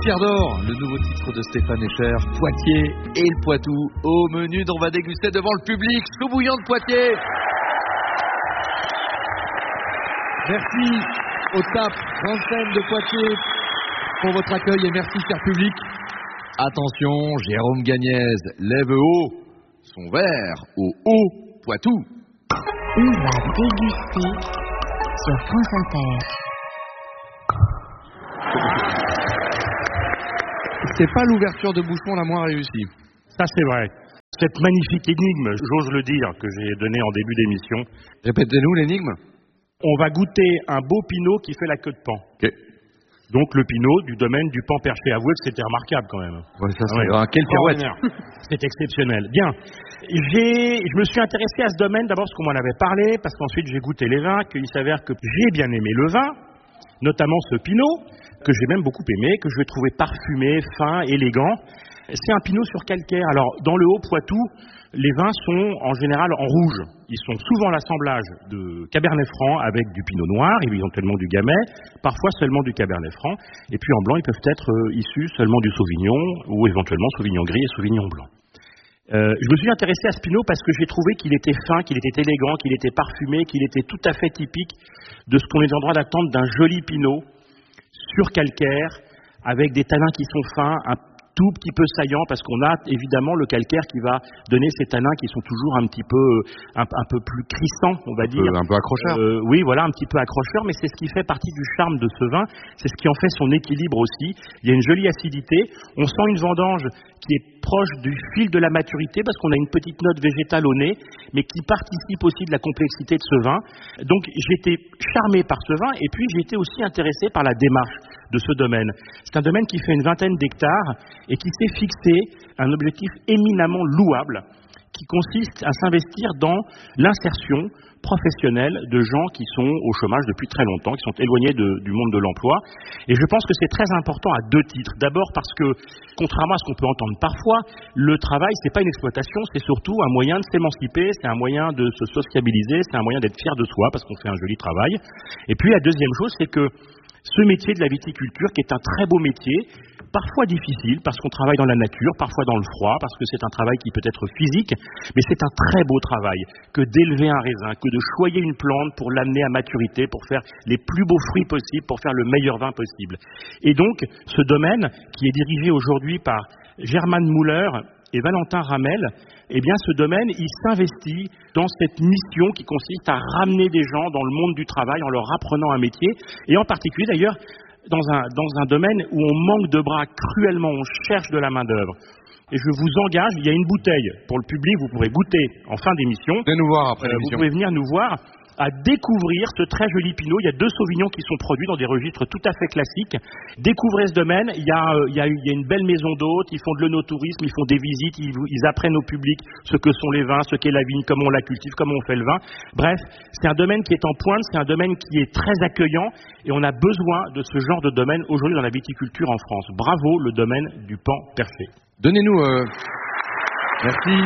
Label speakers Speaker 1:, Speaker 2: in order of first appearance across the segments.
Speaker 1: Gouttière d'or, le nouveau titre de Stéphane Escher, Poitiers et le Poitou. Au menu dont on va déguster devant le public, chou bouillant de Poitiers. Merci au TAP, grande scène de Poitiers, pour votre accueil et merci cher public. Attention, Jérôme Gagnez lève haut son verre au haut Poitou.
Speaker 2: On va déguster sur France Inter.
Speaker 1: C'est pas l'ouverture de bouchon la moins réussie.
Speaker 3: Ça c'est vrai. Cette magnifique énigme, j'ose le dire, que j'ai donnée en début d'émission.
Speaker 1: Répétez-nous l'énigme.
Speaker 3: On va goûter un beau pinot qui fait la queue de paon.
Speaker 1: Ok.
Speaker 3: Donc le pinot du domaine du Pan Perché. Avouez que c'était remarquable quand même.
Speaker 1: Ouais, ça c'est quelle pirouette.
Speaker 3: C'est exceptionnel. Bien. Je me suis intéressé à ce domaine d'abord parce qu'on m'en avait parlé, parce qu'ensuite j'ai goûté les vins, qu'il s'avère que j'ai bien aimé le vin, notamment ce pinot, que j'ai même beaucoup aimé, que je vais trouver parfumé, fin, élégant. C'est un pinot sur calcaire. Alors, dans le Haut-Poitou, les vins sont en général en rouge. Ils sont souvent l'assemblage de Cabernet Franc avec du Pinot Noir, éventuellement du Gamay, parfois seulement du Cabernet Franc. Et puis en blanc, ils peuvent être issus seulement du Sauvignon, ou éventuellement Sauvignon gris et Sauvignon blanc. Je me suis intéressé à ce pinot parce que j'ai trouvé qu'il était fin, qu'il était élégant, qu'il était parfumé, qu'il était tout à fait typique de ce qu'on est en droit d'attendre d'un joli pinot sur calcaire, avec des tanins qui sont fins, un tout petit peu saillants, parce qu'on a évidemment le calcaire qui va donner ces tanins qui sont toujours un petit peu un peu plus crissants, on va dire.
Speaker 1: Un peu accrocheurs.
Speaker 3: Oui, voilà, un petit peu accrocheurs, mais c'est ce qui fait partie du charme de ce vin, c'est ce qui en fait son équilibre aussi. Il y a une jolie acidité, on sent une vendange qui est proche du fil de la maturité, parce qu'on a une petite note végétale au nez, mais qui participe aussi de la complexité de ce vin. Donc j'étais charmé par ce vin, et puis j'étais aussi intéressé par la démarche de ce domaine. C'est un domaine qui fait une vingtaine d'hectares, et qui s'est fixé un objectif éminemment louable, qui consiste à s'investir dans l'insertion professionnelle de gens qui sont au chômage depuis très longtemps, qui sont éloignés du monde de l'emploi. Et je pense que c'est très important à deux titres. D'abord parce que, contrairement à ce qu'on peut entendre parfois, le travail, c'est pas une exploitation, c'est surtout un moyen de s'émanciper, c'est un moyen de se sociabiliser, c'est un moyen d'être fier de soi parce qu'on fait un joli travail. Et puis la deuxième chose, c'est que ce métier de la viticulture, qui est un très beau métier, parfois difficile, parce qu'on travaille dans la nature, parfois dans le froid, parce que c'est un travail qui peut être physique, mais c'est un très beau travail que d'élever un raisin, que de choyer une plante pour l'amener à maturité, pour faire les plus beaux fruits possibles, pour faire le meilleur vin possible. Et donc, ce domaine, qui est dirigé aujourd'hui par Germane Müller et Valentin Ramel, eh bien, ce domaine, il s'investit dans cette mission qui consiste à ramener des gens dans le monde du travail en leur apprenant un métier, et en particulier d'ailleurs dans un domaine où on manque de bras cruellement, on cherche de la main-d'œuvre. Et je vous engage, il y a une bouteille pour le public, vous pourrez goûter en fin d'émission.
Speaker 1: Venez nous voir après l'émission.
Speaker 3: Vous pouvez venir nous voir, à découvrir ce très joli pinot. Il y a 2 sauvignons qui sont produits dans des registres tout à fait classiques. Découvrez ce domaine. Il y a une belle maison d'hôtes, ils font de l'œnotourisme, ils font des visites, ils apprennent au public ce que sont les vins, ce qu'est la vigne, comment on la cultive, comment on fait le vin. Bref, c'est un domaine qui est en pointe, c'est un domaine qui est très accueillant et on a besoin de ce genre de domaine aujourd'hui dans la viticulture en France. Bravo, le domaine du Pan Perché.
Speaker 1: Donnez-nous, merci.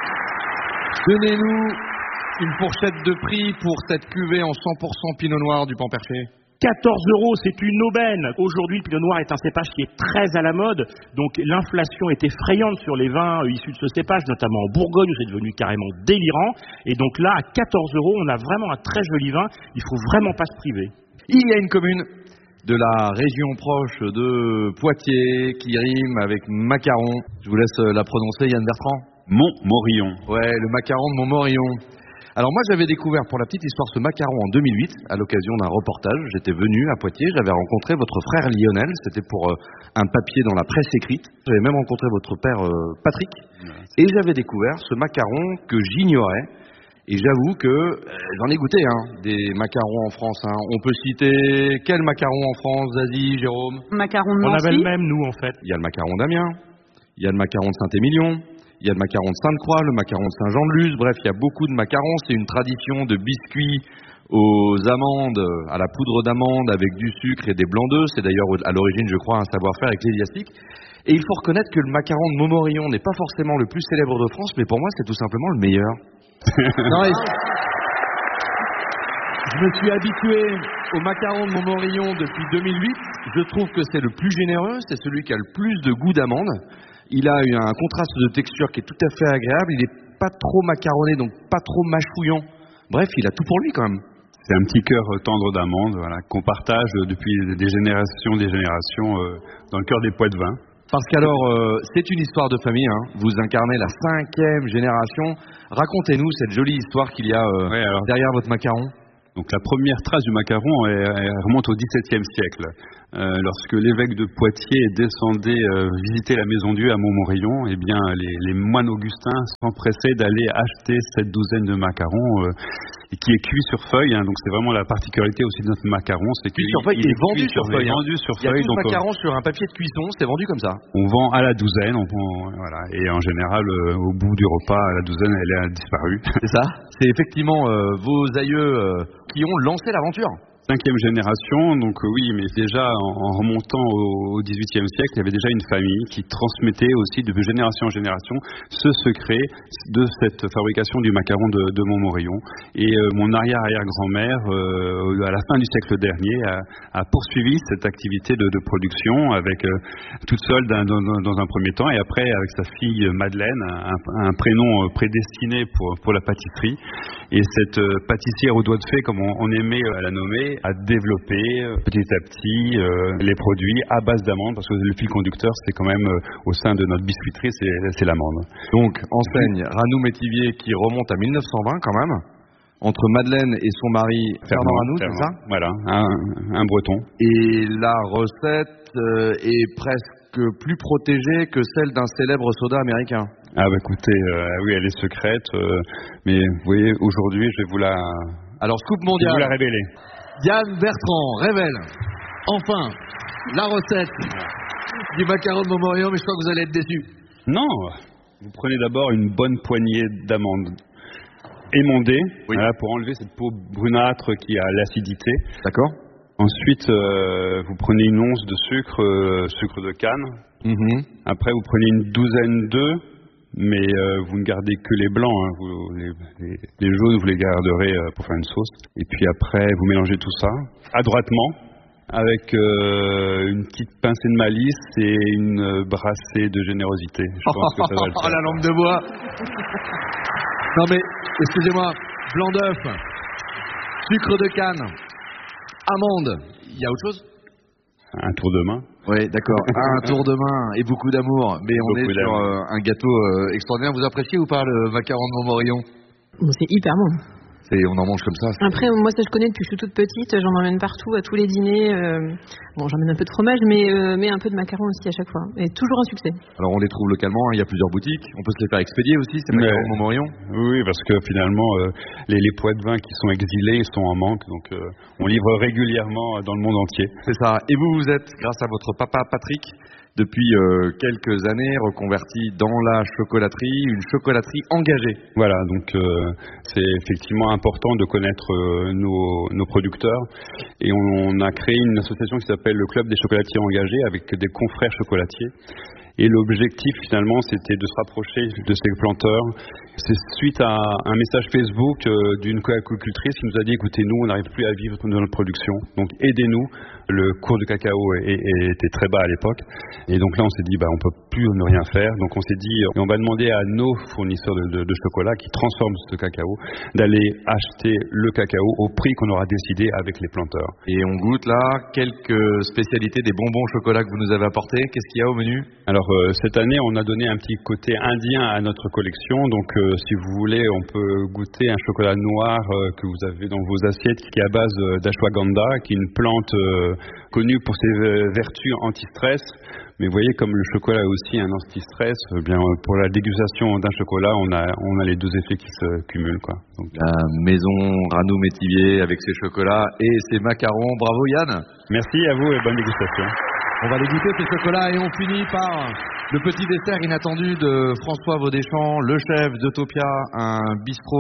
Speaker 1: Donnez-nous une fourchette de prix pour cette cuvée en 100% Pinot Noir du Pan Perché.
Speaker 3: 14 €, c'est une aubaine. Aujourd'hui, le Pinot Noir est un cépage qui est très à la mode, donc l'inflation est effrayante sur les vins issus de ce cépage, notamment en Bourgogne où c'est devenu carrément délirant. Et donc là, à 14 €, on a vraiment un très joli vin. Il faut vraiment pas se priver.
Speaker 1: Il y a une commune de la région proche de Poitiers qui rime avec macaron. Je vous laisse la prononcer, Yann Bertrand.
Speaker 4: Montmorillon.
Speaker 1: Ouais, le macaron de Montmorillon. Alors moi j'avais découvert pour la petite histoire ce macaron en 2008 à l'occasion d'un reportage. J'étais venu à Poitiers, j'avais rencontré votre frère Lionel, c'était pour un papier dans la presse écrite. J'avais même rencontré votre père Patrick et j'avais découvert ce macaron que j'ignorais. Et j'avoue que j'en ai goûté des macarons en France. On peut citer quel macaron en France, Zazie, Jérôme?
Speaker 5: Macaron de Nancy.
Speaker 3: On avait le même nous en fait.
Speaker 1: Il y a le macaron d'Amiens, il y a le macaron de Saint-Émilion. Il y a le macaron de Sainte-Croix, le macaron de Saint-Jean-de-Luz, bref, il y a beaucoup de macarons. C'est une tradition de biscuits aux amandes, à la poudre d'amande avec du sucre et des blancs d'œufs. C'est d'ailleurs à l'origine, je crois, un savoir-faire ecclésiastique. Et il faut reconnaître que le macaron de Montmorillon n'est pas forcément le plus célèbre de France, mais pour moi, c'est tout simplement le meilleur. Non, je me suis habitué au macaron de Montmorillon depuis 2008. je trouve que c'est le plus généreux, c'est celui qui a le plus de goût d'amande. Il a un contraste de texture qui est tout à fait agréable. Il n'est pas trop macaronné, donc pas trop mâchouillant. Bref, il a tout pour lui quand même.
Speaker 4: C'est un petit cœur tendre d'amande, voilà, qu'on partage depuis des générations dans le cœur des Poitevins.
Speaker 1: Parce qu'alors, c'est une histoire de famille, hein. Vous incarnez la 5e génération. Racontez-nous cette jolie histoire qu'il y a derrière votre macaron.
Speaker 4: Donc la première trace du macaron elle remonte au XVIIe siècle, lorsque l'évêque de Poitiers descendait visiter la Maison Dieu à Montmorillon. Eh bien, les moines augustins s'empressaient d'aller acheter cette douzaine de macarons qui est cuit sur feuille. Hein, donc c'est vraiment la particularité aussi de notre macaron, c'est qu'il
Speaker 1: est vendu sur feuille. Il y a tout macaron sur un papier de cuisson, c'est vendu comme ça.
Speaker 4: On vend à la douzaine, voilà, et en général au bout du repas, à la douzaine, elle a disparu.
Speaker 1: C'est ça. C'est effectivement vos aïeux qui ont lancé l'aventure.
Speaker 4: 5e génération, donc oui, mais déjà en remontant au XVIIIe siècle, il y avait déjà une famille qui transmettait aussi de génération en génération ce secret de cette fabrication du macaron de Montmorillon. Et mon arrière-arrière-grand-mère, à la fin du siècle dernier, a poursuivi cette activité de production avec toute seule dans un premier temps, et après avec sa fille Madeleine, un prénom prédestiné pour la pâtisserie. Et cette pâtissière au doigt de fée, comme on aimait la nommer, à développer petit à petit les produits à base d'amande, parce que le fil conducteur, c'est quand même au sein de notre biscuiterie, c'est l'amande.
Speaker 1: Donc, enseigne Ranou Métivier qui remonte à 1920 quand même, entre Madeleine et son mari Fernand Ranou, c'est ça?
Speaker 4: Voilà, un breton.
Speaker 1: Et la recette est presque plus protégée que celle d'un célèbre soda américain.
Speaker 4: Ah bah écoutez, oui, elle est secrète, mais vous voyez, aujourd'hui, je vais vous la...
Speaker 1: Alors, scoop mondial.
Speaker 4: Je vais vous la révéler.
Speaker 1: Yann Bertrand révèle enfin la recette du macaron de Montmorillon, mais je crois que vous allez être déçus.
Speaker 4: Non, vous prenez d'abord une bonne poignée d'amandes émondées, voilà, pour enlever cette peau brunâtre qui a l'acidité.
Speaker 1: D'accord.
Speaker 4: Ensuite, vous prenez une once de sucre de canne. Après, vous prenez une douzaine d'œufs. Mais vous ne gardez que les blancs, hein. Les jaunes vous les garderez pour faire une sauce. Et puis après vous mélangez tout ça adroitement avec une petite pincée de malice et une brassée de générosité. Je pense que ça va le faire.
Speaker 1: Oh, la lampe de bois. Non mais excusez-moi, blanc d'œuf, sucre de canne, amande, il y a autre chose?
Speaker 4: Un tour de main.
Speaker 1: Oui, d'accord. Un tour de main et beaucoup d'amour. Mais on est sur un gâteau extraordinaire. Vous appréciez ou pas le macaron de Montmorillon?
Speaker 2: C'est hyper bon.
Speaker 1: On en mange comme ça.
Speaker 2: Après, moi, ça je connais depuis que je suis toute petite. J'en emmène partout, à tous les dîners. Bon, j'emmène un peu de fromage, mais un peu de macaron aussi à chaque fois. Et toujours un succès.
Speaker 1: Alors, on les trouve localement. Hein, il y a plusieurs boutiques. On peut se les faire expédier aussi, ces macarons de Montmorillon.
Speaker 4: Oui, parce que finalement, les Poitevins qui sont exilés, ils sont en manque. Donc, on livre régulièrement dans le monde entier.
Speaker 1: C'est ça. Et vous êtes, grâce à votre papa Patrick, depuis quelques années reconverti dans la chocolaterie, une chocolaterie engagée.
Speaker 4: Voilà, donc c'est effectivement important de connaître nos producteurs, et on a créé une association qui s'appelle le Club des chocolatiers engagés avec des confrères chocolatiers. Et l'objectif finalement c'était de se rapprocher de ces planteurs. C'est suite à un message Facebook d'une coacultrice qui nous a dit écoutez, nous on n'arrive plus à vivre de notre production, donc aidez-nous. Le cours du cacao était très bas à l'époque, et donc là on s'est dit on peut plus ne rien faire, donc on s'est dit on va demander à nos fournisseurs de chocolat qui transforment ce cacao d'aller acheter le cacao au prix qu'on aura décidé avec les planteurs.
Speaker 1: Et on goûte là quelques spécialités des bonbons au chocolat que vous nous avez apportés. Qu'est-ce qu'il y a au menu?
Speaker 4: Alors cette année on a donné un petit côté indien à notre collection, donc si vous voulez on peut goûter un chocolat noir que vous avez dans vos assiettes qui est à base d'ashwagandha, qui est une plante connue pour ses vertus anti-stress. Mais vous voyez, comme le chocolat est aussi un anti-stress, bien pour la dégustation d'un chocolat, on a les deux effets qui se cumulent, quoi. Donc,
Speaker 1: la maison Ranou Métivier avec ses chocolats et ses macarons. Bravo Yann.
Speaker 4: Merci à vous et bonne dégustation.
Speaker 1: On va les goûter ces chocolats et on finit par le petit dessert inattendu de François Vaudéchamp, le chef d'Utopia, un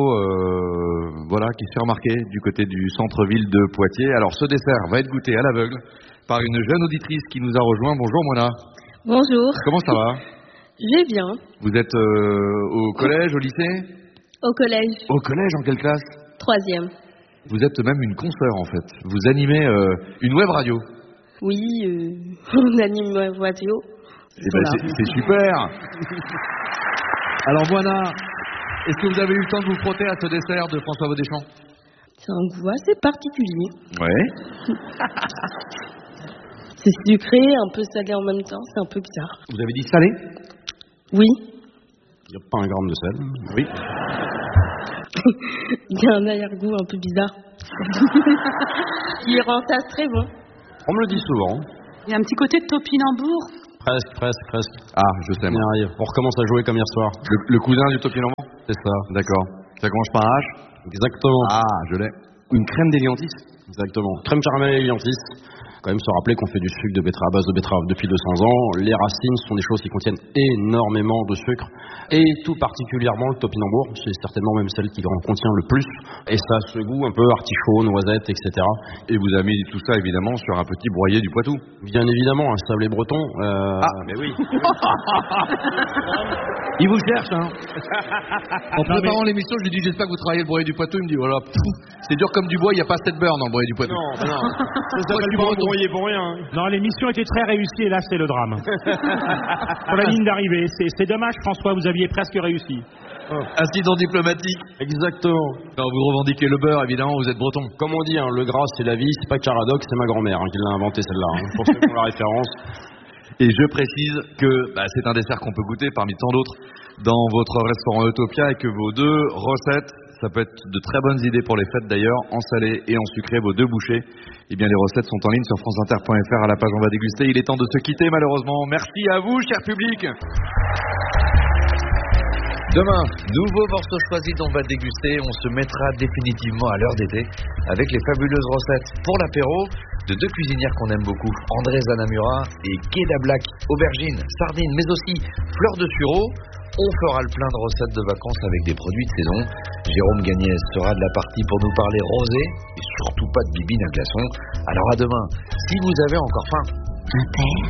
Speaker 1: bistrot qui se fait remarquer du côté du centre-ville de Poitiers. Alors ce dessert va être goûté à l'aveugle par une jeune auditrice qui nous a rejoint. Bonjour Mona.
Speaker 5: Bonjour.
Speaker 1: Comment ça va?
Speaker 5: Je vais bien.
Speaker 1: Vous êtes au collège, au lycée?
Speaker 5: Au collège.
Speaker 1: Au collège, en quelle classe?
Speaker 5: 3e.
Speaker 1: Vous êtes même une consoeur en fait. Vous animez une web radio.
Speaker 5: Oui, on anime Radio.
Speaker 1: C'est super. Alors Moana, est-ce que vous avez eu le temps de vous frotter à ce dessert de François Vaudéchamp?
Speaker 5: C'est un goût assez particulier.
Speaker 1: Ouais.
Speaker 5: C'est sucré, un peu salé en même temps, c'est un peu bizarre.
Speaker 1: Vous avez dit salé?
Speaker 5: Oui,
Speaker 1: Il n'y a pas un gramme de sel. Oui.
Speaker 5: il y a un arrière-goût un peu bizarre. Il rend ça très bon.
Speaker 1: On me le dit souvent.
Speaker 2: Il y a un petit côté de topinambour.
Speaker 3: Presque.
Speaker 1: Ah, je sais.
Speaker 3: On
Speaker 1: Moi.
Speaker 3: y arrive. On recommence à jouer comme hier soir.
Speaker 1: Le cousin du topinambour?
Speaker 3: C'est ça.
Speaker 1: D'accord. Ça commence par un H?
Speaker 3: Exactement.
Speaker 1: Ah, je l'ai. Une crème d'éliantis?
Speaker 3: Exactement. Crème caramel et liantis. Quand même se rappeler qu'on fait du sucre de betterave, à base de betterave depuis 200 ans. Les racines sont des choses qui contiennent énormément de sucre. Et tout particulièrement le topinambour. C'est certainement même celle qui en contient le plus. Et ça a ce goût un peu artichaut, noisette, etc.
Speaker 1: Et vous avez mis tout ça évidemment sur un petit broyé du Poitou.
Speaker 3: Bien évidemment, un sablé breton.
Speaker 1: Mais oui. Il vous cherche, hein. En préparant l'émission, je lui dis j'espère que vous travaillez le broyé du Poitou. Il me dit voilà, c'est dur comme du bois, il n'y a pas assez de beurre dans le broyé du Poitou.
Speaker 3: Non.
Speaker 1: Ça s'appelle pas un broyé pour rien.
Speaker 3: Non, l'émission était très réussie et là c'est le drame. Pour la ligne d'arrivée, c'est dommage François, vous aviez presque réussi.
Speaker 1: Incident diplomatique.
Speaker 3: Exactement.
Speaker 1: Alors vous revendiquez le beurre, évidemment, vous êtes breton.
Speaker 3: Comme on dit, hein, le gras c'est la vie, c'est pas Caradoc, c'est ma grand-mère qui l'a inventé celle-là, pour ceux qui ont la référence.
Speaker 1: Et je précise que c'est un dessert qu'on peut goûter parmi tant d'autres dans votre restaurant Utopia et que vos deux recettes, ça peut être de très bonnes idées pour les fêtes d'ailleurs, en salé et en sucré, vos deux bouchées. Eh bien les recettes sont en ligne sur franceinter.fr à la page On va déguster. Il est temps de se quitter malheureusement. Merci à vous, cher public.
Speaker 6: Demain, nouveau morceau choisi dont on va déguster. On se mettra définitivement à l'heure d'été avec les fabuleuses recettes pour l'apéro de deux cuisinières qu'on aime beaucoup, André Zanamura et Guéda Black. Aubergines, sardines, mais aussi fleurs de sureau. On fera le plein de recettes de vacances avec des produits de saison. Jérôme Gagnès sera de la partie pour nous parler rosé et surtout pas de bibine à glaçons. Alors à demain, si vous avez encore faim.
Speaker 7: Inter.